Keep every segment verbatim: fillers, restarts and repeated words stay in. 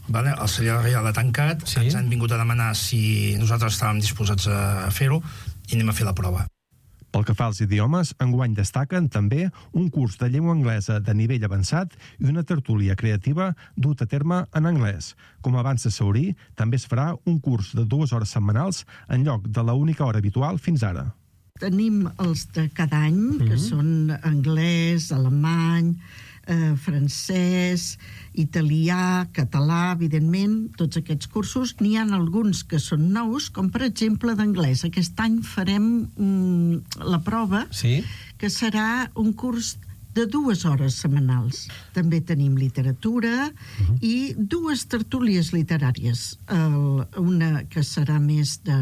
Vale? El Celler Reial ha tancat, sí. Ens han vingut a demanar si nosaltres estàvem disposats a fer-ho i anem a fer la prova. Pel que fa als idiomes, enguany destaquen també un curs de llengua anglesa de nivell avançat i una tertúlia creativa dut a terme en anglès. Com abans de Saurí, també es farà un curs de dues hores setmanals en lloc de la única hora habitual fins ara. Tenim els de cada any, que mm-hmm. són anglès, alemany, eh, francès, italià, català, evidentment, tots aquests cursos. N'hi ha alguns que són nous, com per exemple d'anglès. Aquest any farem mm, la prova, sí. que serà un curs de dues hores setmanals. També tenim literatura uh-huh. i dues tertúlies literàries. El, una que serà més de...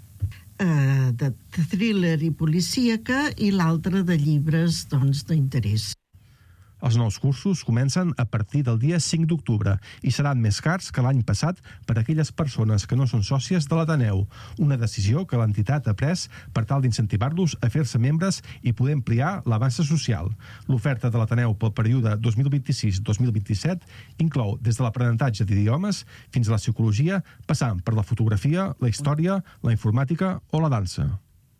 de thriller i policíaca i l'altra de llibres doncs, d'interès. Els nous cursos comencen a partir del dia cinc d'octubre i seran més cars que l'any passat per a aquelles persones que no són sòcies de l'Ateneu, una decisió que l'entitat ha pres per tal d'incentivar-los a fer-se membres i poder ampliar l'avança social. L'oferta de l'Ateneu pel període dos mil vint-i-sis dos mil vint-i-set inclou des de l'aprenentatge d'idiomes fins a la psicologia, passant per la fotografia, la història, la informàtica o la dansa.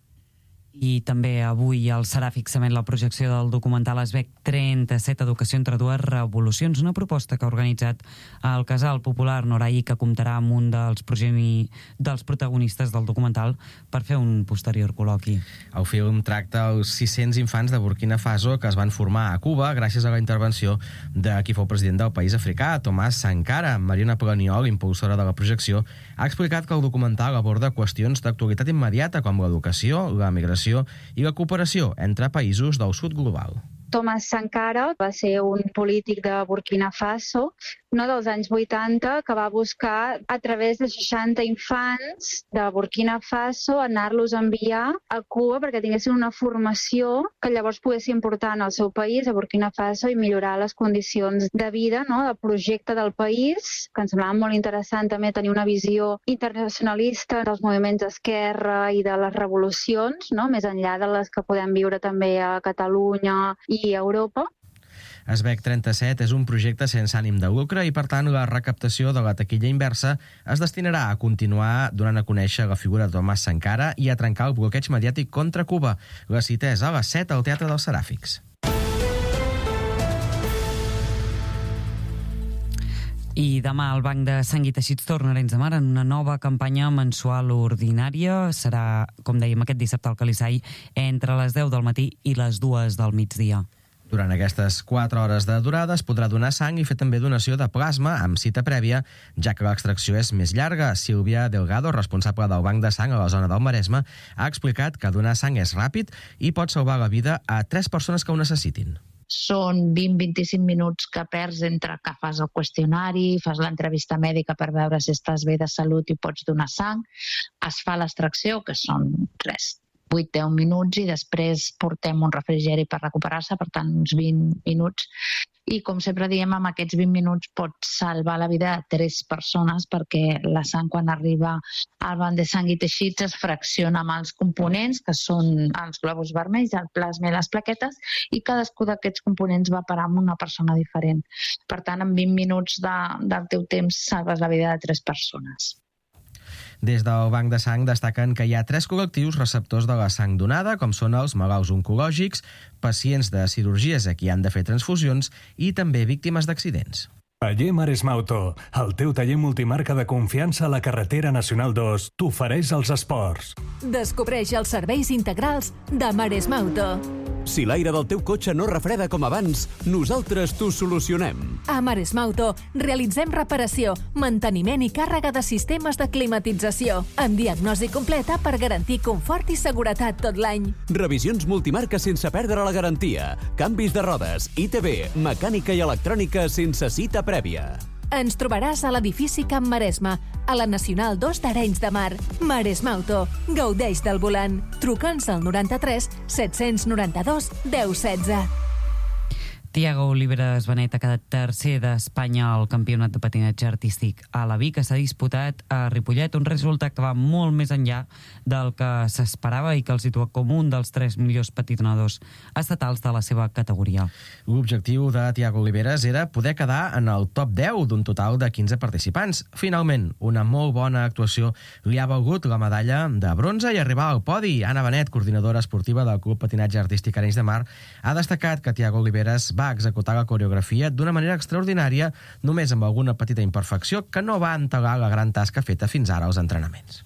I també avui el Seràfic emet la projecció del documental Esbec trenta-set, Educació entre dues revolucions, una proposta que ha organitzat el Casal Popular Norai, que comptarà amb un dels, progeni... dels protagonistes del documental per fer un posterior col·loqui. El film tracta els sis-cents infants de Burkina Faso que es van formar a Cuba gràcies a la intervenció de qui fou president del país africà, Tomàs Sankara. Mariona Planiol, impulsora de la projecció, ha explicat que el documental aborda qüestions d'actualitat immediata com l'educació, la migració i la cooperació entre països del sud global. Tomàs Sankara va ser un polític de Burkina Faso, no dels anys vuitanta, que va buscar a través de seixanta infants de Burkina Faso anar-los a enviar a Cuba perquè tinguessin una formació que llavors poguessin portar al seu país, a Burkina Faso, i millorar les condicions de vida, no?, del projecte del país, que ens semblava molt interessant també tenir una visió internacionalista dels moviments d'esquerra i de les revolucions, no?, més enllà de les que podem viure també a Catalunya i a Europa. Esbec trenta-set és un projecte sense ànim de lucre i, per tant, la recaptació de la taquilla inversa es destinarà a continuar donant a conèixer la figura de Tomàs Sankara i a trencar el bloqueig mediàtic contra Cuba. La cita és a les set al Teatre dels Seràfics. I demà el Banc de Sang i Teixits torna a Arenys de Mar en una nova campanya mensual ordinària. Serà, com dèiem, aquest dissabte al Calissai entre les deu del matí i les dues del migdia. Durant aquestes quatre hores de durada es podrà donar sang i fer també donació de plasma amb cita prèvia, ja que l'extracció és més llarga. Sílvia Delgado, responsable del Banc de Sang a la zona del Maresme, ha explicat que donar sang és ràpid i pot salvar la vida a tres persones que ho necessitin. Són vint a vint-i-cinc minuts que perds entre que fas el qüestionari, fas l'entrevista mèdica per veure si estàs bé de salut i pots donar sang, es fa l'extracció, que són res, vuit a deu minuts, i després portem un refrigeri per recuperar-se, per tant uns vint minuts. I com sempre diem, amb aquests vint minuts pots salvar la vida de tres persones, perquè la sang, quan arriba al Banc de Sang i Teixits, es fracciona amb els components, que són els glòbuls vermells, el plasma i les plaquetes, i cadascú d'aquests components va parar amb una persona diferent. Per tant, en vint minuts de, del teu temps salves la vida de tres persones. Des del Banc de Sang destaquen que hi ha tres col·lectius receptors de la sang donada, com són els malalts oncològics, pacients de cirurgies a qui han de fer transfusions i també víctimes d'accidents. Taller Maresme Auto, el teu taller multimarca de confiança a la carretera Nacional dos, t'ofereix els esports. Descobreix els serveis integrals de Maresme Auto. Si l'aire del teu cotxe no refreda com abans, nosaltres t'ho solucionem. A Maresme Auto realitzem reparació, manteniment i càrrega de sistemes de climatització, amb diagnosi completa per garantir confort i seguretat tot l'any. Revisions multimarca sense perdre la garantia, canvis de rodes, I T V, mecànica i electrònica sense cita prèvia. Ens trobaràs a l'edifici Camp Maresme, a la Nacional dos d'Arenys de Mar. Maresme Auto. Gaudeix del volant. Truca'ns al noranta-tres set-cents noranta-dos deu setze. Tiago Oliveras Benet ha quedat tercer d'Espanya al campionat de patinatge artístic a la Vic, que s'ha disputat a Ripollet, un resultat que va molt més enllà del que s'esperava i que el situa com un dels tres millors patinadors estatals de la seva categoria. L'objectiu de Tiago Oliveras era poder quedar en el top deu d'un total de quinze participants. Finalment, una molt bona actuació li ha valgut la medalla de bronze i arribar al podi. Anna Benet, coordinadora esportiva del Club Patinatge Artístic Arenys de Mar, ha destacat que Tiago Oliveras va executar la coreografia d'una manera extraordinària, només amb alguna petita imperfecció que no va entelar la gran tasca feta fins ara als entrenaments.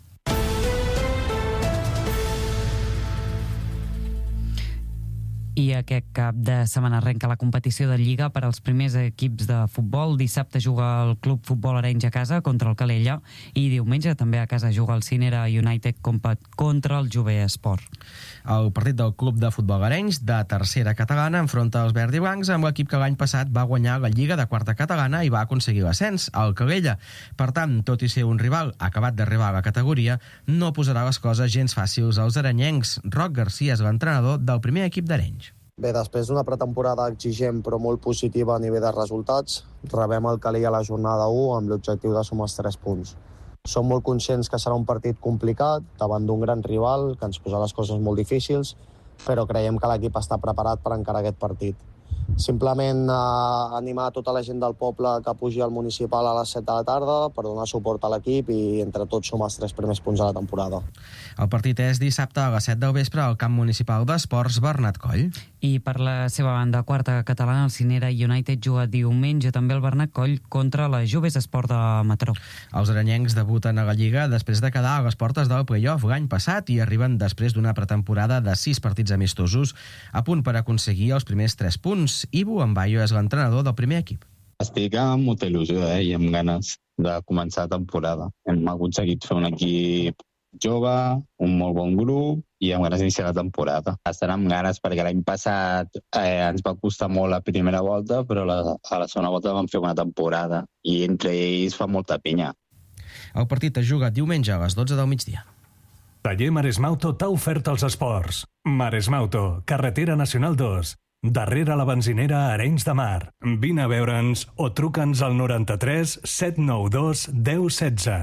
I aquest cap de setmana arrenca la competició de Lliga per als primers equips de futbol. Dissabte juga el Club Futbol Arenys a casa contra el Calella i diumenge també a casa juga el Cinera United contra el Jove Esport. El partit del Club de Futbol Arenys de tercera catalana enfronta els verd i blancs amb l'equip que l'any passat va guanyar la Lliga de quarta catalana i va aconseguir l'ascens, el Calella. Per tant, tot i ser un rival acabat d'arribar a la categoria, no posarà les coses gens fàcils als arenyencs. Roc Garcia és l'entrenador del primer equip d'Arenys. Bé, després d'una pretemporada exigent però molt positiva a nivell de resultats, rebem el Calella a la jornada u amb l'objectiu de sumar els tres punts. Som molt conscients que serà un partit complicat davant d'un gran rival que ens posarà les coses molt difícils, però creiem que l'equip està preparat per encarar aquest partit. Simplement eh, animar tota la gent del poble que pugi al municipal a les set de la tarda per donar suport a l'equip i entre tots sumar els tres primers punts de la temporada. El partit és dissabte a les set del vespre al camp municipal d'esports Bernat Coll. I per la seva banda, quarta catalana, el Cinera United juga diumenge també al Bernat Coll contra la Joves Esport de Mataró. Els arenyencs debuten a la Lliga després de quedar a les portes del play-off l'any passat i arriben després d'una pretemporada de sis partits amistosos a punt per aconseguir els primers tres punts. Ivo Ambayo és l'entrenador del primer equip. Estic amb molta il·lusió eh, i amb ganes de començar la temporada. Hem aconseguit fer un equip jove, un molt bon grup i amb ganes d'iniciar la temporada. Estan amb ganes perquè l'any passat eh, ens va costar molt la primera volta, però la, a la segona volta vam fer una temporada i entre ells fa molta pinya. El partit es juga diumenge a les dotze del migdia. Taller Maresmauto t'ha ofert els esports. Maresmauto, carretera nacional dos. Darrere la benzinera Arenys de Mar. Vine a veure'ns o truca'ns al noranta-tres set nou dos deu setze.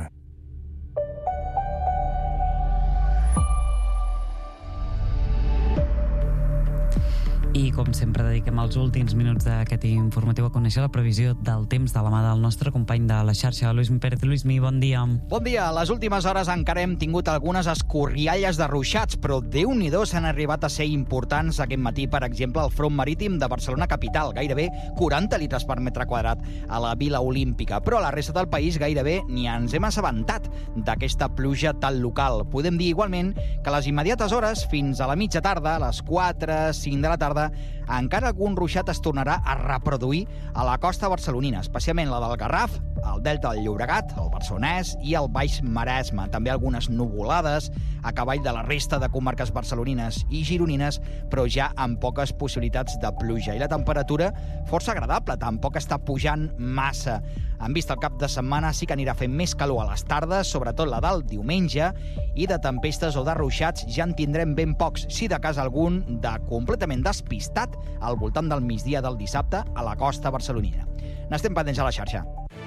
I, com sempre, dediquem els últims minuts d'aquest informatiu a conèixer la previsió del temps de la mà del nostre company de la xarxa, Luismi Pérez. Luismi, bon dia. Bon dia. A les últimes hores encara hem tingut algunes escorrialles de ruixats, però Déu-n'hi-do s'han arribat a ser importants aquest matí. Per exemple, el front marítim de Barcelona capital, gairebé quaranta litres per metre quadrat a la Vila Olímpica. Però a la resta del país gairebé ni ens hem assabentat d'aquesta pluja tan local. Podem dir igualment que a les immediates hores, fins a la mitja tarda, a les quatre, cinc de la tarda, encara algun ruixat es tornarà a reproduir a la costa barcelonina, especialment la del Garraf, el Delta del Llobregat, el Barcelonès i el Baix Maresme. També algunes nuvolades a cavall de la resta de comarques barcelonines i gironines, però ja amb poques possibilitats de pluja. I la temperatura força agradable, tampoc està pujant massa. En vista el cap de setmana sí que anirà fent més calor a les tardes, sobretot la del diumenge, i de tempestes o de ruixats ja en tindrem ben pocs, si de cas algun de completament despistat al voltant del migdia del dissabte a la costa barcelonina. N'estem pendents a la xarxa.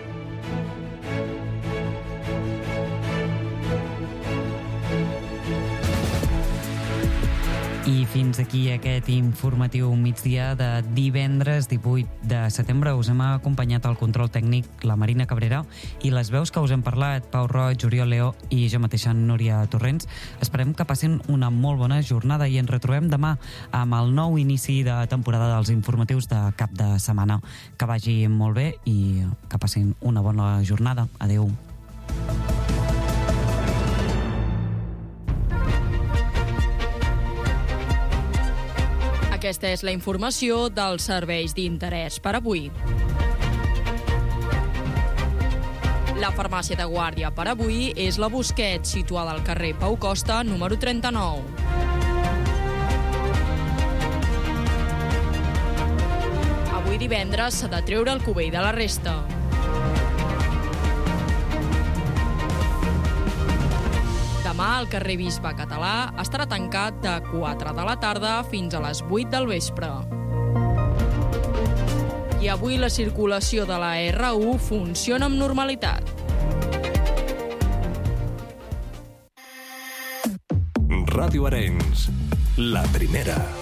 I fins aquí aquest informatiu migdia de divendres divuit de setembre. Us hem acompanyat al control tècnic la Marina Cabrera i les veus que us hem parlat, Pau Roig, Oriol Leo i jo mateixa, Núria Torrents. Esperem que passin una molt bona jornada i ens retrobem demà amb el nou inici de temporada dels informatius de cap de setmana. Que vagi molt bé i que passin una bona jornada. Adéu. Aquesta és la informació dels serveis d'interès per avui. La farmàcia de guàrdia per avui és la Busquets, situada al carrer Pau Costa, número trenta-nou. Avui divendres s'ha de treure el cubell de la resta. Demà el carrer Bisbe Català estarà tancat de quatre de la tarda fins a les vuit del vespre. i avui la circulació de la erra u funciona amb normalitat. Ràdio Arenys, la primera.